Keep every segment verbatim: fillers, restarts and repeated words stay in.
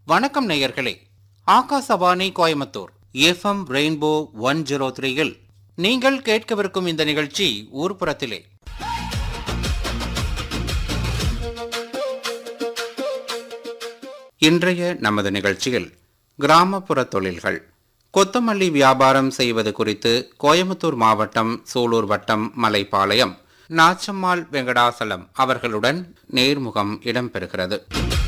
வணக்கம் நேயர்களே. Akashvani Coimbatore FM rainbow one zero த்ரீயில் நீங்கள் கேட்கவிருக்கும் இந்த நிகழ்ச்சி ஊர்ப்புறத்திலே. இன்றைய நமது நிகழ்ச்சியில் கிராமப்புற தொழில்கள், கொத்தமல்லி வியாபாரம் செய்வது குறித்து கோயம்புத்தூர் மாவட்டம் சூலூர் வட்டம் மலைப்பாளையம் நாச்சம்மாள் வெங்கடாசலம் அவர்களுடன் நேர்முகம் இடம்பெறுகிறது.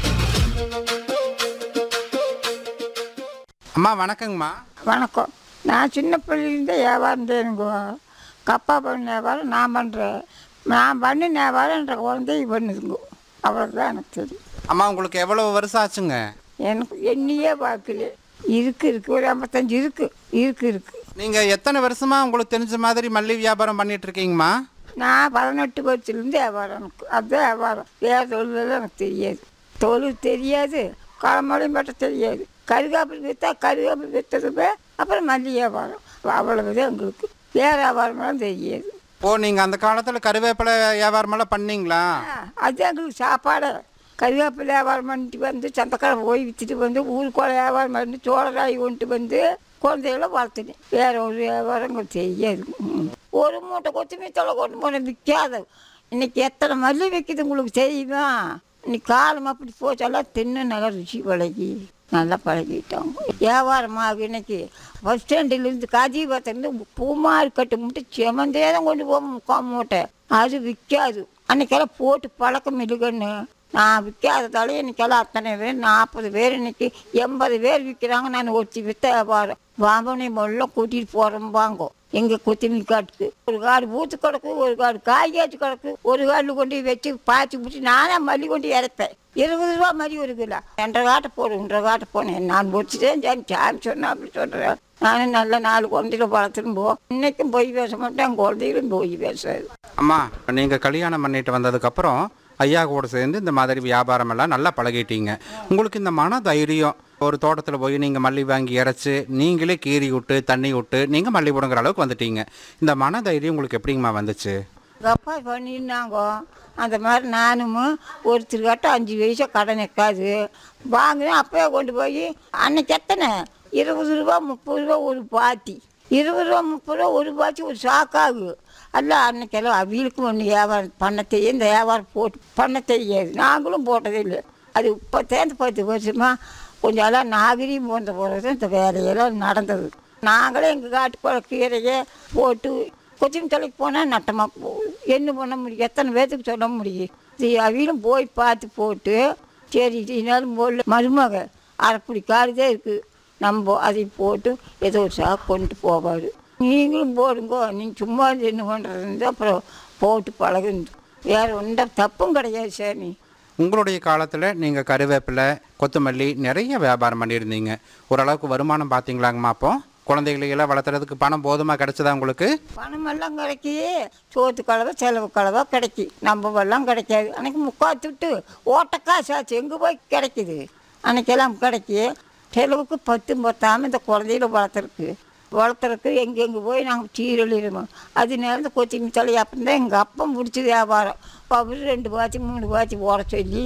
அம்மா வணக்கங்கம்மா. வணக்கம். நான் சின்ன பிள்ளைலேருந்து வியாபாரம் செய்யணுங்க. கப்பா பண்ண வியாபாரம் நான் பண்ணுறேன். நான் பண்ண வியாபாரம் என்ற குழந்தை பண்ணுதுங்க. அவ்வளோதான் எனக்கு தெரியும். அம்மா உங்களுக்கு எவ்வளோ வருஷம் ஆச்சுங்க? எனக்கு எண்ணியே பார்க்கல. இருக்கு இருக்கு ஒரு ஐம்பத்தஞ்சு இருக்கு இருக்கு இருக்கு. நீங்கள் எத்தனை வருஷமா உங்களுக்கு தெரிஞ்ச மாதிரி மல்லி வியாபாரம் பண்ணிட்டு இருக்கீங்கம்மா? நான் பதினெட்டு வருஷத்துலேருந்து வியாபாரம் எனக்கு அதுதான் வியாபாரம். வேறு தொழிலெல்லாம் எனக்கு தெரியாது. தொழில் தெரியாது, களமலையும் பட்ட தெரியாது. கருகாப்பில் விற்றா கருகாப்பில் விற்றதுமே அப்புறம் மல்லி வியாபாரம், அவ்வளவுதான் எங்களுக்கு. வேறு வியாபாரமெல்லாம் தெரியாது. ஓ, நீங்கள் அந்த காலத்தில் கருவேப்பிலை வியாபாரமெல்லாம் பண்ணீங்களா? அது எங்களுக்கு சாப்பாடு. கருவேப்பிலை வியாபாரம் பண்ணிட்டு வந்து சந்தக்காரை போய் விற்றுட்டு வந்து ஊருக்குள்ள வியாபாரம் பண்ணி சோழராய் கொண்டு வந்து குழந்தைகளை வளர்த்துனேன். வேறு ஒரு வியாபாரம் எங்களுக்கு தெரியாது. ஒரு மூட்டை கொத்தமல்லி தலை கொண்டு போன விற்காத. இன்னைக்கு எத்தனை மல்லி விற்கிது உங்களுக்கு தெரியுமா? இன்னைக்கு காலம் அப்படி போச்செல்லாம் தின்னு நல்லா ருசி பழகி நல்லா பழகிட்டோம். வியாபாரமாக இன்னைக்கு பஸ் ஸ்டாண்டிலேருந்து காஜிபுரத்துலேருந்து பூமாரி கட்டு மூட்டை செமந்தே தான் கொண்டு போவோம் மூட்டை. அது விற்காது. அன்னைக்கெல்லாம் போட்டு பழக்கம் இல்லைங்கன்னு நான் விற்காததாலே இன்னைக்கெல்லாம் அத்தனை பேர் நாற்பது பேர் இன்னைக்கு எண்பது பேர் விற்கிறாங்க. நான் ஒருத்தி விற்ற வியாபாரம் வாம்பனை மொல்லாம் கூட்டிகிட்டு போகிறோம் வாங்கோ. எங்கள் கொத்தமல்லி காட்டுக்கு ஒரு காடு பூத்து கிடக்கு, ஒரு காடு காய்காய்ச்சி கிடக்கு. ஒரு காடில் கொண்டு வச்சு பாய்ச்சி பிடிச்சி நானே மல்லி கொண்டு இறப்பேன். இருபது ரூபா மல்லி ஒரு கிலோ. ரெண்டரை காட்டை போடு ஒன்றரை காட்டை போனேன். நான் முடிச்சுட்டேன். சாமி சாமி சொன்னேன் அப்படி சொல்கிறேன். நானும் நல்ல நாலு குழந்தைகளை வளர்த்துன்னு போவோம். இன்னைக்கும் பொய் பேச மாட்டேன், என் குழந்தைகளும் பொய் பேசாது. அம்மா, நீங்கள் கல்யாணம் பண்ணிட்டு வந்ததுக்கப்புறம் ஐயா கூட சேர்ந்து இந்த மாதிரி வியாபாரம் எல்லாம் நல்லா பழகிட்டீங்க. உங்களுக்கு இந்த மன தைரியம், ஒரு தோட்டத்தில் போய் நீங்கள் மல்லி வாங்கி இறச்சி நீங்களே கீறி விட்டு தண்ணி விட்டு நீங்கள் மல்லி போடுங்கிற அளவுக்கு வந்துட்டீங்க. இந்த மன தைரியம் உங்களுக்கு எப்படிங்கம்மா வந்துச்சு? எங்கள் அப்பா பண்ணியிருந்தாங்க அந்த மாதிரி. நானும் ஒருத்தருக்காட்ட அஞ்சு வயசு கடன் இருக்காது வாங்கினேன். அப்போயே கொண்டு போய் அன்னைக்கு எத்தனை இருபது ரூபா முப்பது ரூபா ஒரு பாத்தி, இருபது ரூபா முப்பது ரூபா ஒரு பாத்தி ஒரு சாக்காகு. அல்ல அன்னைக்கெல்லாம் அவங்களுக்கும் ஒன்று வியாபாரம் பண்ண தெரியும். இந்த வியாபாரம் போட்டு பண்ண தெரியாது. நாங்களும் போட்டதே இல்லை. அது இப்போ சேர்ந்து பத்து வருஷமாக கொஞ்சம் எல்லாம் நாகரிகம் போன்ற போகிறது இந்த வேலையெல்லாம் நடந்தது. நாங்களே எங்கள் காட்டுக்குள்ள கீரையை போட்டு கொச்சின் தலைக்கு போனால் நட்டமாக போகுது. என்ன பண்ண முடியும்? எத்தனை பேர்த்துக்கு சொல்ல முடியும்? இது அவங்களும் போய் பார்த்து போட்டு சரி இதனாலும் போடல மருமக அரைப்படி காடுதே இருக்குது, நம்ம அதை போட்டு ஏதோ ஒரு சாக்கு கொண்டு போவார். நீங்களும் போடுங்கோ, நீங்கள் சும்மா என்ன பண்ணுறது அப்புறம் போட்டு பழகுந்து. வேறு ஒன்றும் தப்பும் கிடையாது சாமி. உங்களுடைய காலத்தில் நீங்கள் கருவேப்பிலை கொத்தமல்லி நிறைய வியாபாரம் பண்ணியிருந்தீங்க. ஓரளவுக்கு வருமானம் பார்த்தீங்களாங்கம்மா? அப்போ குழந்தைகளையெல்லாம் வளர்த்துறதுக்கு பணம் போதுமாக கிடைச்சதா உங்களுக்கு? பணமெல்லாம் கிடைக்கி, சோத்து கலவை செலவு கலவை கிடைக்கி, நம்ம வெள்ளம் கிடைக்காது. அன்றைக்கி முக்கால் துட்டு ஓட்டக்காசு ஆச்சு எங்கே போய் கிடைக்கிது? அன்றைக்கெல்லாம் கிடைக்கி செலவுக்கு பத்தும் பத்தாமல் இந்த குழந்தையில வளர்த்துருக்கு வளர்த்துறக்கு எங்கெங்கே போய் நாங்கள் சீரழிடுவோம். அது நேரம் கொச்சிமி தலை அப்போ தான் எங்கள் அப்பா முடிச்சது வியாபாரம். அவர் ரெண்டு பாய்ச்சி மூணு பாய்ச்சி ஓட சொல்லி